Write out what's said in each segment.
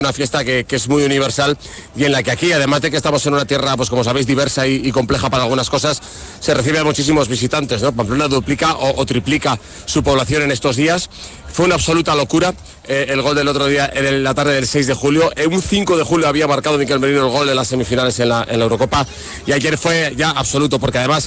Una fiesta que es muy universal y en la que aquí, además de que estamos en una tierra, pues como sabéis, diversa y compleja para algunas cosas, se recibe a muchísimos visitantes, ¿no? Pamplona duplica o triplica su población en estos días. Fue una absoluta locura el gol del otro día, en la tarde del 6 de julio. Un 5 de julio había marcado Mikel Merino el gol de las semifinales en la Eurocopa, y ayer fue ya absoluto, porque además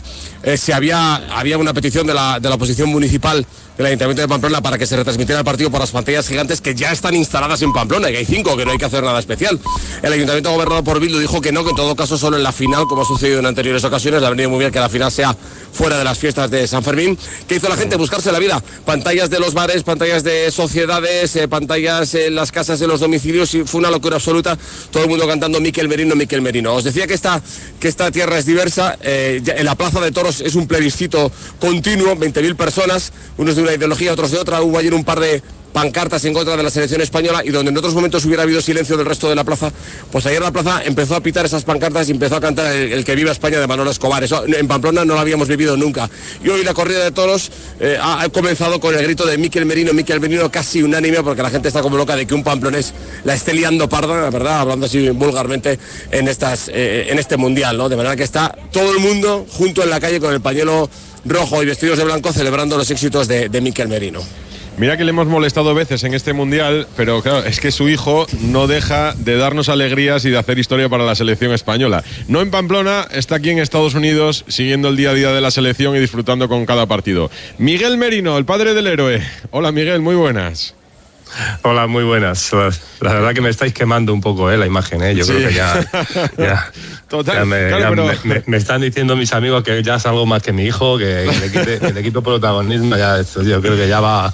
había una petición de la oposición municipal del Ayuntamiento de Pamplona para que se retransmitiera el partido por las pantallas gigantes que ya están instaladas en Pamplona, y que hay 5, que no hay que hacer nada especial. El Ayuntamiento, gobernado por Bildu, dijo que no, que en todo caso solo en la final, como ha sucedido en anteriores ocasiones. Le ha venido muy bien que la final sea fuera de las fiestas de San Fermín. ¿Qué hizo la gente? Buscarse la vida. Pantallas de los bares, pantallas de sociedades, pantallas en las casas, en los domicilios, y fue una locura absoluta. Todo el mundo cantando Mikel Merino, Mikel Merino. Os decía que esta tierra es diversa. En la Plaza de Toros es un plebiscito continuo, 20.000 personas, unos de una ideología, otros de otra. Hubo ayer un par de pancartas en contra de la selección española, y donde en otros momentos hubiera habido silencio del resto de la plaza, pues ayer la plaza empezó a pitar esas pancartas y empezó a cantar el que viva España de Manolo Escobar. Eso en Pamplona no lo habíamos vivido nunca. Y hoy la corrida de toros ha comenzado con el grito de Mikel Merino, casi unánime, porque la gente está como loca de que un pamplonés la esté liando parda, la verdad, hablando así vulgarmente, en este mundial, ¿no? De manera que está todo el mundo junto en la calle con el pañuelo rojo y vestidos de blanco, celebrando los éxitos de Mikel Merino. Mira que le hemos molestado veces en este mundial, pero claro, es que su hijo no deja de darnos alegrías y de hacer historia para la selección española. No en Pamplona, está aquí en Estados Unidos, siguiendo el día a día de la selección y disfrutando con cada partido. Miguel Merino, el padre del héroe. Hola Miguel, muy buenas. Hola, muy buenas. La verdad que me estáis quemando un poco la imagen, Yo creo que ya Total, me están diciendo mis amigos que ya es algo más que mi hijo, que le quito protagonismo. Ya esto, yo creo que ya va.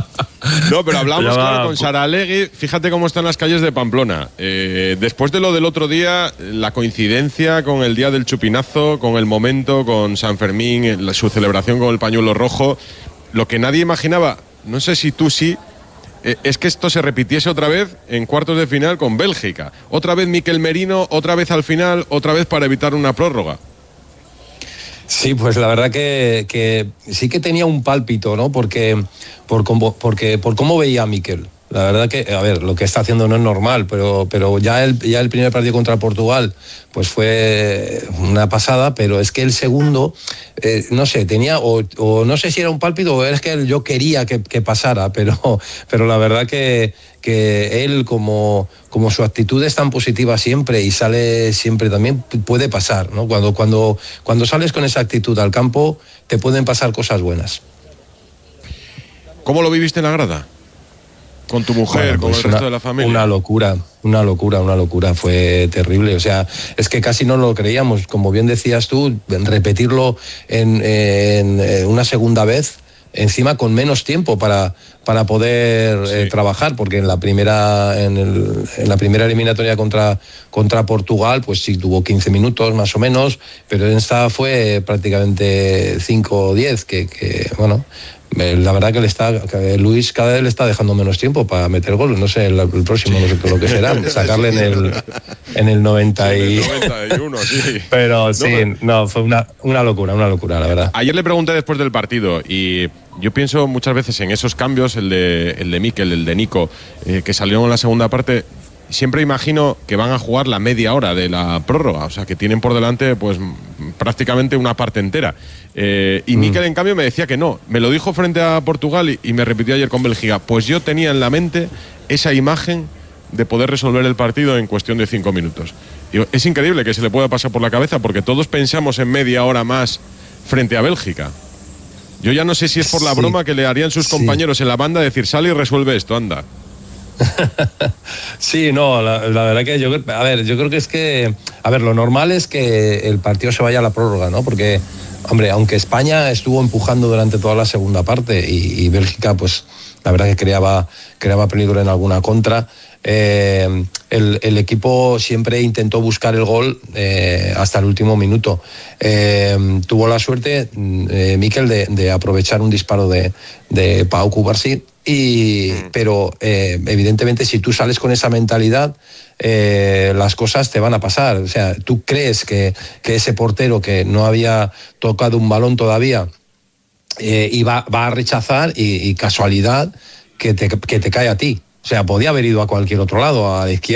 No, pero hablamos con Saralegui. Fíjate cómo están las calles de Pamplona. Después de lo del otro día, la coincidencia con el día del chupinazo, con el momento, con San Fermín, su celebración con el pañuelo rojo, lo que nadie imaginaba, no sé si tú sí, es que esto se repitiese otra vez en cuartos de final con Bélgica. Otra vez Mikel Merino, otra vez al final, otra vez para evitar una prórroga. Sí, pues la verdad que sí que tenía un pálpito, ¿no? Porque por cómo veía a Mikel. La verdad que, a ver, lo que está haciendo no es normal, pero ya el primer partido contra Portugal pues fue una pasada, pero es que el segundo, no sé, tenía, o no sé si era un pálpito o es que yo quería que pasara, pero la verdad que él, como su actitud es tan positiva siempre y sale siempre, también puede pasar, ¿no? Cuando sales con esa actitud al campo, te pueden pasar cosas buenas. ¿Cómo lo viviste en la grada? Con tu mujer, con el resto de la familia. Una locura, fue terrible. O sea, es que casi no lo creíamos. Como bien decías tú, repetirlo en una segunda vez, encima con menos tiempo para poder trabajar, porque en la primera eliminatoria contra Portugal, pues sí tuvo 15 minutos más o menos, pero en esta fue prácticamente 5 o 10, que bueno. La verdad que Luis cada vez le está dejando menos tiempo para meter goles. No sé, el próximo no sé lo que será, sacarle en el 91, sí. Pero sí, fue una locura, la verdad. Ayer le pregunté después del partido y yo pienso muchas veces en esos cambios, el de Mikel, el de Nico, que salieron en la segunda parte. Siempre imagino que van a jugar la media hora de la prórroga, o sea, que tienen por delante pues prácticamente una parte entera. Y Mikel, en cambio, me decía que no. Me lo dijo frente a Portugal y me repitió ayer con Bélgica. Pues yo tenía en la mente esa imagen de poder resolver el partido en cuestión de 5 minutos. Y es increíble que se le pueda pasar por la cabeza, porque todos pensamos en media hora más frente a Bélgica. Yo ya no sé si es por la broma que le harían sus compañeros en la banda, decir, sale y resuelve esto, anda. Sí, no, la verdad que yo creo que es que, lo normal es que el partido se vaya a la prórroga, ¿no? Porque, hombre, aunque España estuvo empujando durante toda la segunda parte y Bélgica, pues, la verdad que creaba peligro en alguna contra, el equipo siempre intentó buscar el gol hasta el último minuto. Tuvo la suerte, Mikel, de aprovechar un disparo de Pau Cubarsí. Pero evidentemente si tú sales con esa mentalidad, las cosas te van a pasar. O sea, tú crees que ese portero que no había tocado un balón todavía va a rechazar y casualidad que te cae a ti. O sea, podía haber ido a cualquier otro lado, a la izquierda.